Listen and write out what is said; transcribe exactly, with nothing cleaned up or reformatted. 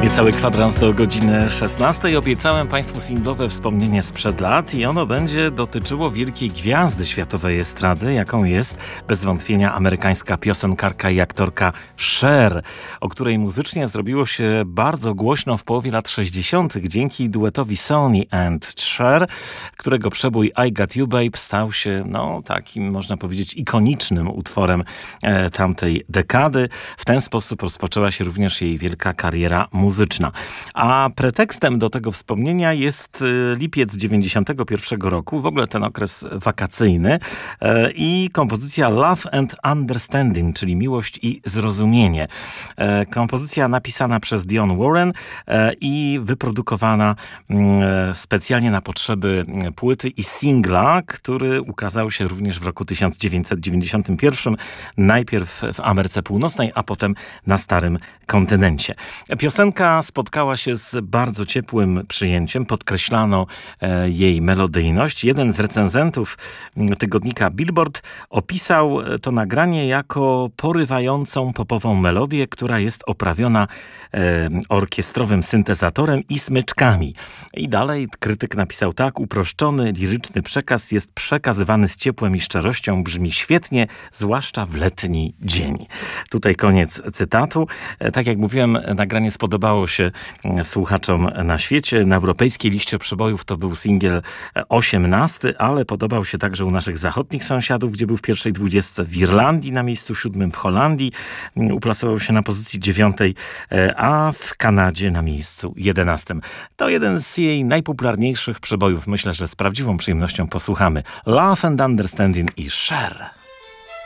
Cały kwadrans do godziny szesnastej. Obiecałem Państwu singlowe wspomnienie sprzed lat i ono będzie dotyczyło wielkiej gwiazdy światowej estrady, jaką jest bez wątpienia amerykańska piosenkarka i aktorka Cher, o której muzycznie zrobiło się bardzo głośno w połowie lat sześćdziesiątych dzięki duetowi Sonny and Cher, którego przebój I Got You Babe stał się, no takim można powiedzieć ikonicznym utworem e, tamtej dekady. W ten sposób rozpoczęła się również jej wielka kariera muzyczna. A pretekstem do tego wspomnienia jest lipiec dziewięćdziesiątego pierwszego roku, w ogóle ten okres wakacyjny i kompozycja Love and Understanding, czyli Miłość i Zrozumienie. Kompozycja napisana przez Dionne Warren i wyprodukowana specjalnie na potrzeby płyty i singla, który ukazał się również w roku tysiąc dziewięćset dziewięćdziesiątym pierwszym, najpierw w Ameryce Północnej, a potem na Starym Kontynencie. Piosenka spotkała się z bardzo ciepłym przyjęciem, podkreślano e, jej melodyjność. Jeden z recenzentów tygodnika Billboard opisał to nagranie jako porywającą popową melodię, która jest oprawiona e, orkiestrowym syntezatorem i smyczkami. I dalej krytyk napisał tak: uproszczony, liryczny przekaz jest przekazywany z ciepłem i szczerością, brzmi świetnie, zwłaszcza w letni dzień. Tutaj koniec cytatu. E, tak jak mówiłem, nagranie spodobało się słuchaczom na świecie. Na europejskiej liście przebojów to był singiel osiemnasty, ale podobał się także u naszych zachodnich sąsiadów, gdzie był w pierwszej dwudziestce, w Irlandii na miejscu siódmym, w Holandii uplasował się na pozycji dziewiątej, a w Kanadzie na miejscu jedenastym. To jeden z jej najpopularniejszych przebojów. Myślę, że z prawdziwą przyjemnością posłuchamy Love and Understanding i Cher.